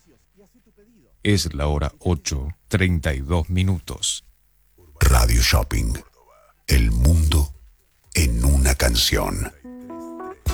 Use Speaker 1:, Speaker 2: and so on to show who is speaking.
Speaker 1: Es la hora 8:32.
Speaker 2: Radio Shopping. El mundo en una canción.